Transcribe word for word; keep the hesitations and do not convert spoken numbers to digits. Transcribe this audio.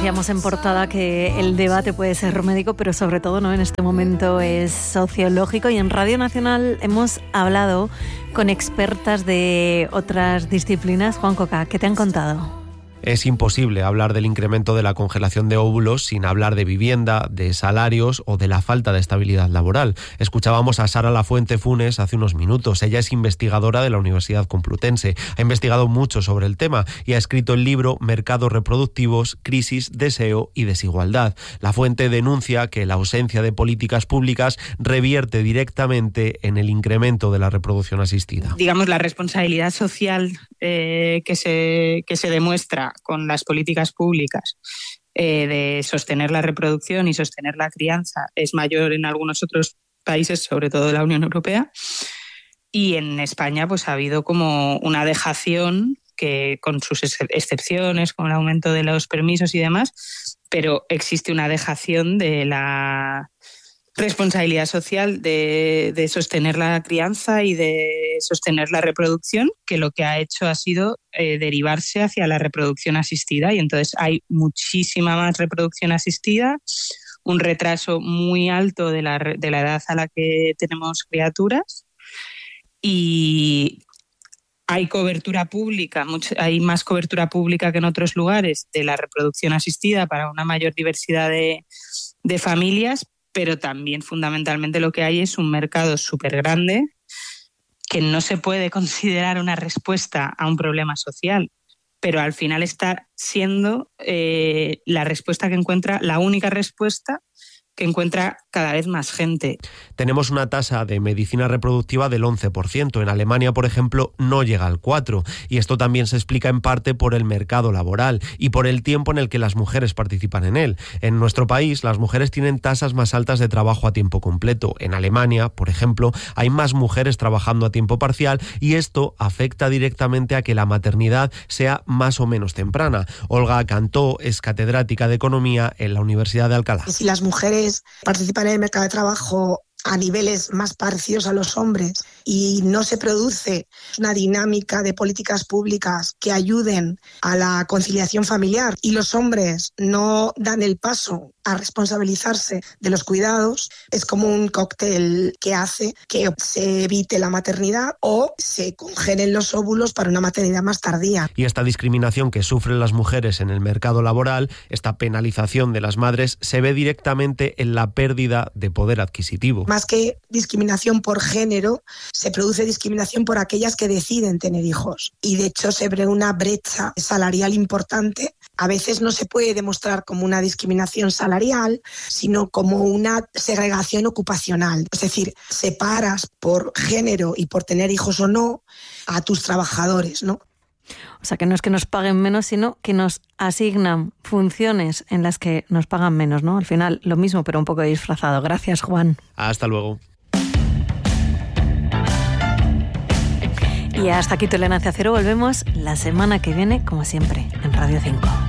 decíamos en portada que el debate puede ser médico, pero sobre todo no en este momento es sociológico, y en Radio Nacional hemos hablado con expertas de otras disciplinas. Juan Coca, ¿qué te han contado? Es imposible hablar del incremento de la congelación de óvulos sin hablar de vivienda, de salarios o de la falta de estabilidad laboral. Escuchábamos a Sara Lafuente Funes hace unos minutos. Ella es investigadora de la Universidad Complutense. Ha investigado mucho sobre el tema y ha escrito el libro Mercados reproductivos, crisis, deseo y desigualdad. Lafuente denuncia que la ausencia de políticas públicas revierte directamente en el incremento de la reproducción asistida. Digamos, la responsabilidad social eh, que se, que se demuestra con las políticas públicas eh, de sostener la reproducción y sostener la crianza es mayor en algunos otros países, sobre todo de la Unión Europea, y en España pues ha habido como una dejación que, con sus excepciones, con el aumento de los permisos y demás, pero existe una dejación de la responsabilidad social de, de sostener la crianza y de sostener la reproducción, que lo que ha hecho ha sido eh, derivarse hacia la reproducción asistida, y entonces hay muchísima más reproducción asistida, un retraso muy alto de la, de la edad a la que tenemos criaturas, y hay cobertura pública, mucho, hay más cobertura pública que en otros lugares de la reproducción asistida para una mayor diversidad de, de familias, pero también fundamentalmente lo que hay es un mercado súper grande que no se puede considerar una respuesta a un problema social, pero al final está siendo eh, la respuesta que encuentra, la única respuesta que encuentra cada vez más gente. Tenemos una tasa de medicina reproductiva del once por ciento. En Alemania, por ejemplo, no llega al cuatro por ciento. Y esto también se explica en parte por el mercado laboral y por el tiempo en el que las mujeres participan en él. En nuestro país, las mujeres tienen tasas más altas de trabajo a tiempo completo. En Alemania, por ejemplo, hay más mujeres trabajando a tiempo parcial, y esto afecta directamente a que la maternidad sea más o menos temprana. Olga Cantó es catedrática de Economía en la Universidad de Alcalá. Si las mujeres participan en el mercado de trabajo a niveles más parecidos a los hombres y no se produce una dinámica de políticas públicas que ayuden a la conciliación familiar, y los hombres no dan el paso a responsabilizarse de los cuidados, es como un cóctel que hace que se evite la maternidad o se congelen los óvulos para una maternidad más tardía. Y esta discriminación que sufren las mujeres en el mercado laboral, esta penalización de las madres, se ve directamente en la pérdida de poder adquisitivo. Más que discriminación por género, se produce discriminación por aquellas que deciden tener hijos. Y de hecho se ve una brecha salarial importante. A veces no se puede demostrar como una discriminación salarial, sino como una segregación ocupacional. Es decir, separas por género y por tener hijos o no a tus trabajadores, ¿no? O sea, que no es que nos paguen menos, sino que nos asignan funciones en las que nos pagan menos, ¿no? Al final, lo mismo, pero un poco disfrazado. Gracias, Juan. Hasta luego. Y hasta aquí Tolerancia Cero. Volvemos la semana que viene, como siempre, en Radio cinco.